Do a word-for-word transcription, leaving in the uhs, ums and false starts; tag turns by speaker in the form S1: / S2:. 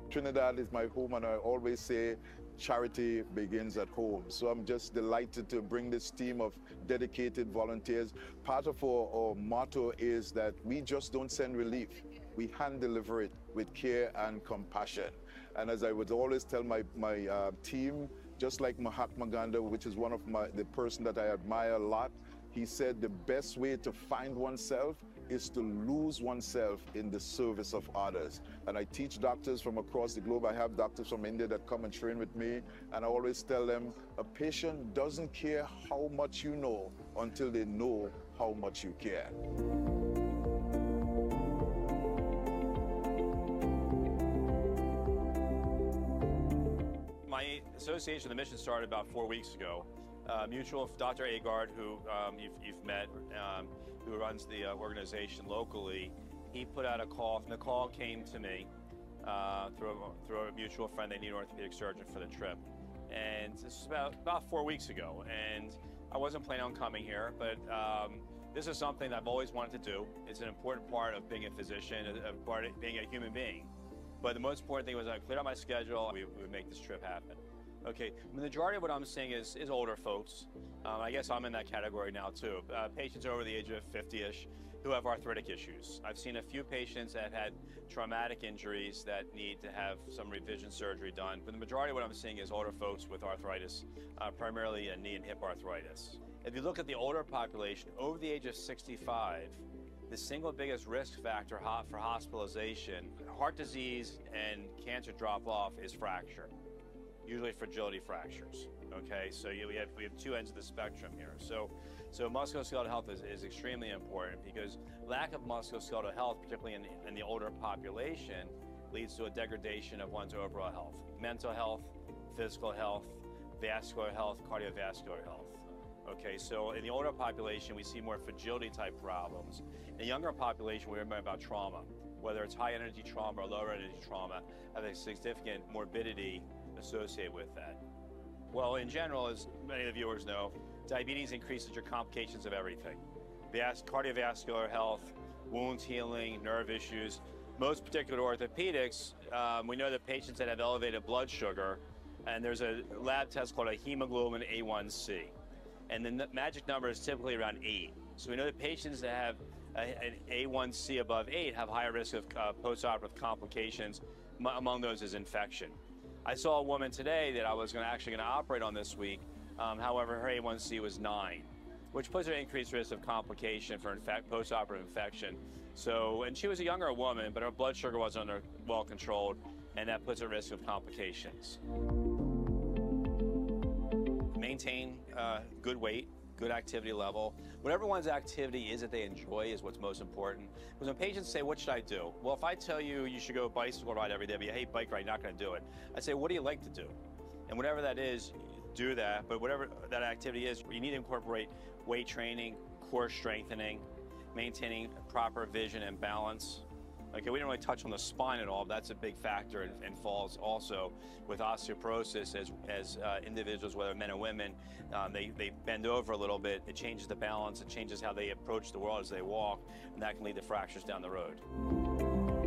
S1: Trinidad is my home, and I always say charity begins at home. So I'm just delighted to bring this team of dedicated volunteers. Part of our, our motto is that we just don't send relief. We hand deliver it with care and compassion. And as I would always tell my, my uh, team, just like Mahatma Gandhi, which is one of my, the person that I admire a lot, he said the best way to find oneself is to lose oneself in the service of others. And I teach doctors from across the globe. I have doctors from India that come and train with me, and I always tell them, a patient doesn't care how much you know until they know how much you care.
S2: My association with the mission started about four weeks ago. Uh, mutual, Doctor Agard, who um, you've, you've met, um, who runs the uh, organization locally, he put out a call, and the call came to me uh, through, a, through a mutual friend. They need an orthopedic surgeon for the trip. And this is about, about four weeks ago, and I wasn't planning on coming here, but um, this is something that I've always wanted to do. It's an important part of being a physician, a, a part of being a human being. But the most important thing was I cleared out my schedule, we, we would make this trip happen. Okay, the majority of what I'm seeing is, is older folks. Um, I guess I'm in that category now too. Uh, patients over the age of fifty-ish who have arthritic issues. I've seen a few patients that have had traumatic injuries that need to have some revision surgery done, but the majority of what I'm seeing is older folks with arthritis, uh, primarily a knee and hip arthritis. If you look at the older population, over the age of sixty-five, the single biggest risk factor for hospitalization, heart disease and cancer drop-off is fracture. Usually fragility fractures, okay? So you, we, have, we have two ends of the spectrum here. So, so musculoskeletal health is, is extremely important because lack of musculoskeletal health, particularly in the, in the older population, leads to a degradation of one's overall health. Mental health, physical health, vascular health, cardiovascular health. Okay, so in the older population, we see more fragility type problems. In the younger population, we remember about trauma, whether it's high energy trauma or lower energy trauma, have a significant morbidity associated with that. Well, in general, as many of the viewers know, diabetes increases your complications of everything. Vas cardiovascular health, wounds healing, nerve issues. Most particular orthopedics, um, we know that patients that have elevated blood sugar, and there's a lab test called a hemoglobin A one C. And the magic number is typically around eight. So we know that patients that have a, an A one C above eight have higher risk of uh, post-operative complications. M among those is infection. I saw a woman today that I was gonna, actually going to operate on this week. Um, however, her A one C was nine, which puts her at increased risk of complication for post-operative infection. So, and she was a younger woman, but her blood sugar wasn't under well controlled, and that puts her at risk of complications. Maintain uh, good weight, good activity level. Whatever one's activity is that they enjoy is what's most important. Because when patients say, what should I do? Well, if I tell you you should go bicycle ride every day, but you hate bike ride, you're not going to do it. I say, what do you like to do? And whatever that is, do that. But whatever that activity is, you need to incorporate weight training, core strengthening, maintaining proper vision and balance. Okay, we didn't really touch on the spine at all, but that's a big factor and, and falls also with osteoporosis as, as uh, individuals, whether men or women, um, they, they bend over a little bit, it changes the balance, it changes how they approach the world as they walk, and that can lead to fractures down the road.